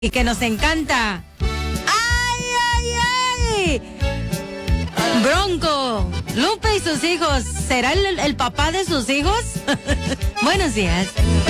y que nos encanta. ¡Ay, ay, ay! Bronco, Lupe y sus hijos. ¿Será el papá de sus hijos? Buenos días.